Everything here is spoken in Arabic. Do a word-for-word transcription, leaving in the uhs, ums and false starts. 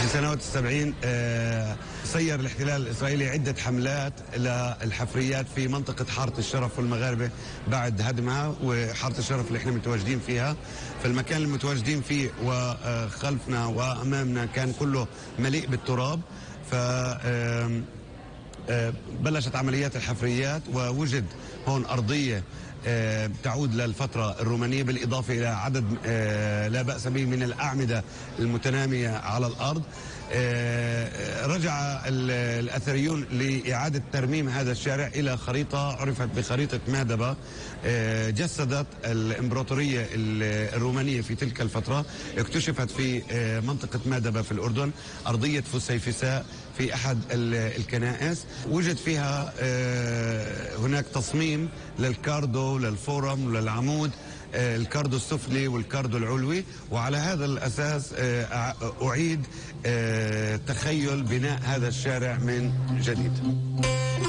سنوات السبعين سير الاحتلال الإسرائيلي عدة حملات للحفريات في منطقة حارة الشرف والمغاربة بعد هدمها، وحارة الشرف اللي احنا متواجدين فيها. فالمكان اللي متواجدين فيه وخلفنا وأمامنا كان كله مليء بالتراب. ف بلشت عمليات الحفريات، ووجد هون أرضية تعود للفترة الرومانية، بالإضافة إلى عدد لا بأس به من الأعمدة المتنامية على الأرض. رجع الأثريون لإعادة ترميم هذا الشارع إلى خريطة عرفت بخريطة مادبة، جسدت الإمبراطورية الرومانية في تلك الفترة. اكتشفت في منطقة مادبة في الأردن أرضية فسيفساء في أحد الكنائس، وجد فيها هناك تصميم للكاردو، للفورم، للعمود، الكاردو السفلي والكاردو العلوي، وعلى هذا الأساس أعيد تخيل بناء هذا الشارع من جديد.